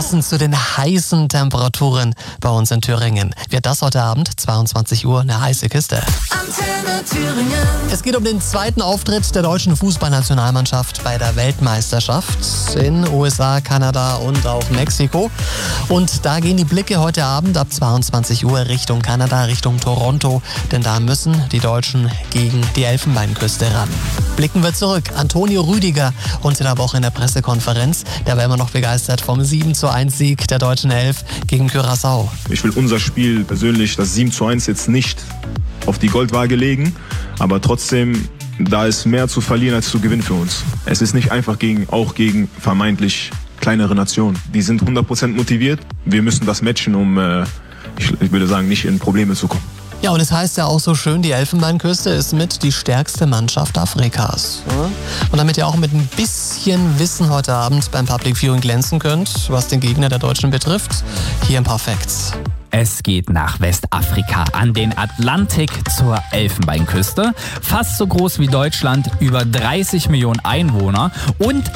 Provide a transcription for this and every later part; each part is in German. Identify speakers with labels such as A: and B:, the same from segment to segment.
A: Passend zu den heißen Temperaturen bei uns in Thüringen wird das heute Abend, 22 Uhr, eine heiße Kiste.
B: Antenne Thüringen.
A: Es geht um den zweiten Auftritt der deutschen Fußballnationalmannschaft bei der Weltmeisterschaft in USA, Kanada und auch Mexiko. Und da gehen die Blicke heute Abend ab 22 Uhr Richtung Kanada, Richtung Toronto. Denn da müssen die Deutschen gegen die Elfenbeinküste ran. Blicken wir zurück. Antonio Rüdiger unter der Woche in der Pressekonferenz. Der war immer noch begeistert vom 7:1-Sieg der deutschen Elf gegen Curaçao.
C: Ich will unser Spiel persönlich, das 7:1 jetzt nicht auf die Goldwaage legen, aber trotzdem, da ist mehr zu verlieren als zu gewinnen für uns. Es ist nicht einfach auch gegen vermeintlich kleinere Nationen. Die sind 100% motiviert. Wir müssen das matchen, um, ich würde sagen, nicht in Probleme zu kommen.
A: Ja, und es heißt ja auch so schön, die Elfenbeinküste ist mit die stärkste Mannschaft Afrikas. Und damit ihr auch mit ein bisschen Wissen heute Abend beim Public Viewing glänzen könnt, was den Gegner der Deutschen betrifft, hier ein paar Facts.
D: Es geht nach Westafrika an den Atlantik zur Elfenbeinküste. Fast so groß wie Deutschland, über 30 Millionen Einwohner und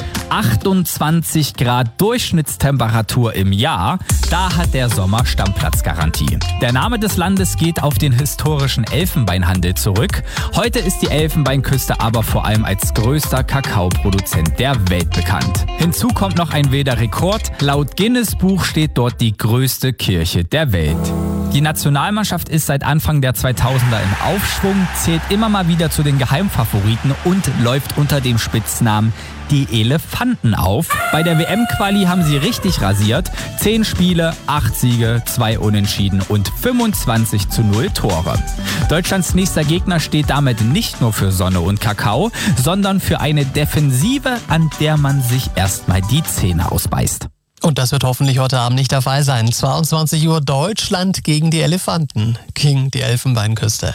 D: 28 Grad Durchschnittstemperatur im Jahr. Da hat der Sommer Stammplatzgarantie. Der Name des Landes geht auf den historischen Elfenbeinhandel zurück. Heute ist die Elfenbeinküste aber vor allem als größter Kakaoproduzent der Welt bekannt. Hinzu kommt noch ein wilder Rekord. Laut Guinness-Buch steht dort die größte Kirche der Welt. Die Nationalmannschaft ist seit Anfang der 2000er im Aufschwung, zählt immer mal wieder zu den Geheimfavoriten und läuft unter dem Spitznamen die Elefanten auf. Bei der WM-Quali haben sie richtig rasiert. 10 Spiele, 8 Siege, 2 Unentschieden und 25:0 Tore. Deutschlands nächster Gegner steht damit nicht nur für Sonne und Kakao, sondern für eine Defensive, an der man sich erstmal die Zähne ausbeißt.
A: Und das wird hoffentlich heute Abend nicht der Fall sein. 22 Uhr Deutschland gegen die Elefanten, gegen die Elfenbeinküste.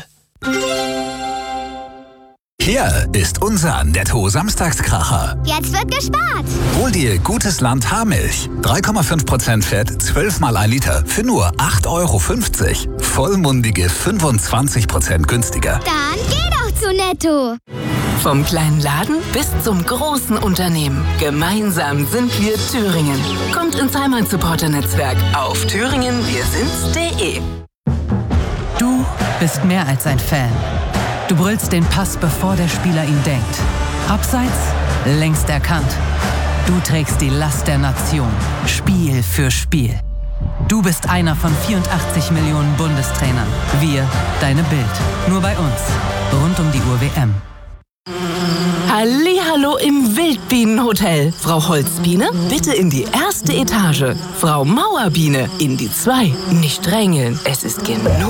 E: Hier ist unser Netto-Samstagskracher.
F: Jetzt wird gespart.
E: Hol dir gutes Land Haarmilch. 3,5% Fett, 12 mal 1 Liter für nur 8,50 €. Vollmundige 25% günstiger.
F: Dann geh doch zu Netto.
B: Vom kleinen Laden bis zum großen Unternehmen. Gemeinsam sind wir Thüringen. Kommt ins Heimat-Supporter-Netzwerk auf thüringenwirsinds.de.
G: Du bist mehr als ein Fan. Du brüllst den Pass, bevor der Spieler ihn denkt. Abseits, längst erkannt. Du trägst die Last der Nation, Spiel für Spiel. Du bist einer von 84 Millionen Bundestrainern. Wir, deine Bild. Nur bei uns. Rund um die Uhr WM.
B: Hallihallo im Wildbienenhotel. Frau Holzbiene, bitte in die 1. Etage. Frau Mauerbiene in die 2. Nicht drängeln, es ist genug.